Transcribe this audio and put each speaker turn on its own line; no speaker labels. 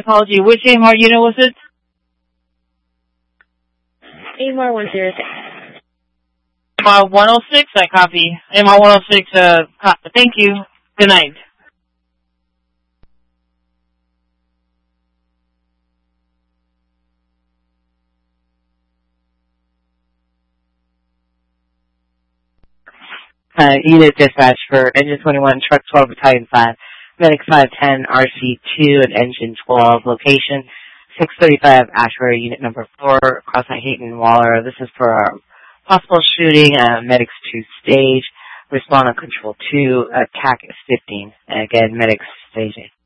Apology. Which AMR unit was it?
AMR 106.
AMR 106, I copy. AMR 106, thank you. Good night.
Unit dispatch for Engine 21, Truck 12, Battalion 5, Medic 510, RC2, and Engine 12, location 635 Ashbury, Unit number 4, Crossing Hayton Waller. This is for our possible shooting, Medics 2 stage, respond on Control 2, attack is 15. And again, Medics staging.